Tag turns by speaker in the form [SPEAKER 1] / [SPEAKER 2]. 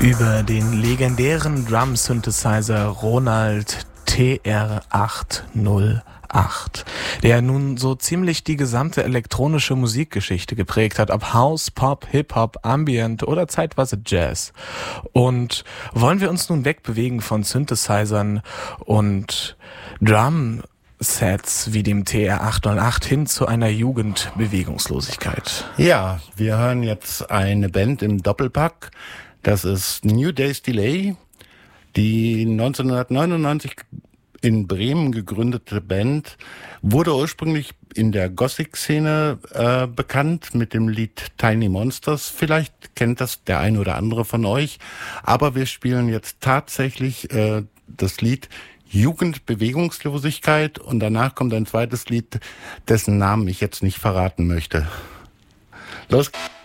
[SPEAKER 1] Über den legendären Drum-Synthesizer Ronald TR-808, der nun so ziemlich die gesamte elektronische Musikgeschichte geprägt hat, ob House, Pop, Hip-Hop, Ambient oder zeitweise Jazz. Und wollen wir uns nun wegbewegen von Synthesizern und Drum-Sets wie dem TR-808 hin zu einer Jugendbewegungslosigkeit?
[SPEAKER 2] Ja, wir hören jetzt eine Band im Doppelpack. Das ist New Days Delay, die 1999 in Bremen gegründete Band, wurde ursprünglich in der Gothic-Szene bekannt mit dem Lied Tiny Monsters. Vielleicht kennt das der ein oder andere von euch, aber wir spielen jetzt tatsächlich das Lied Jugendbewegungslosigkeit und danach kommt ein zweites Lied, dessen Namen ich jetzt nicht verraten möchte. Los geht's.